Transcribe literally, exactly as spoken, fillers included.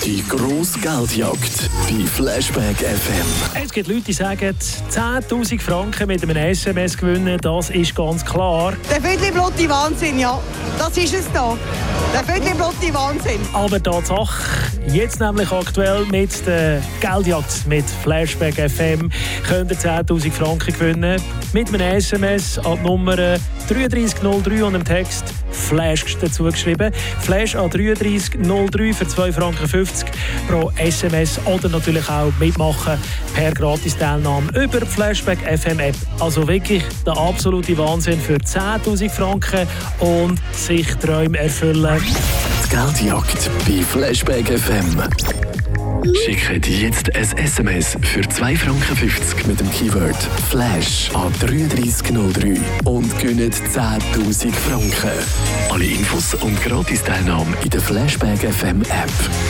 Die grosse Geldjagd bei Flashback F M. Es gibt Leute, die sagen, zehntausend Franken mit einem S M S gewinnen, das ist ganz klar. Der Viertelblotte Wahnsinn, ja. Das ist es da. Der Viertelblotte Wahnsinn. Aber Tatsache, jetzt nämlich aktuell mit der Geldjagd mit Flashback F M könnt ihr zehntausend Franken gewinnen. Mit einem S M S an die Nummer drei drei null drei und dem Text Flash dazu geschrieben. Flash an drei drei null drei für zwei Franken fünfzig pro S M S oder natürlich auch mitmachen per Gratis-Teilnahme über die Flashback F M App. Also wirklich der absolute Wahnsinn für zehntausend Franken und sich Träume erfüllen. Die Geldjagd bei Flashback F M. Schickt jetzt ein S M S für zwei Franken fünfzig mit dem Keyword Flash an drei drei null drei und gewinnt zehntausend Franken. Alle Infos und Gratis-Teilnahme in der Flashback F M App.